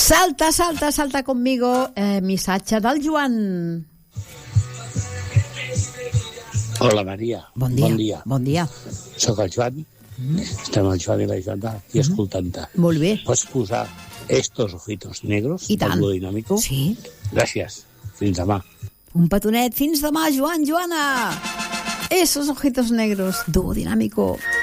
Salta, salta, salta conmigo. Missatge del Joan. Hola, Maria. Bon dia. Bon dia. Bon dia. Soc el Joan. Estem el Joan i la Joana aquí escoltant-te. Molt bé. Pots posar Estos ojitos negros I tant. del Dúo Dinámico? Sí. Gràcies. Fins demà. Un petonet. Fins demà, Joan, Joana. Esos ojitos negros. Dúo Dinámico.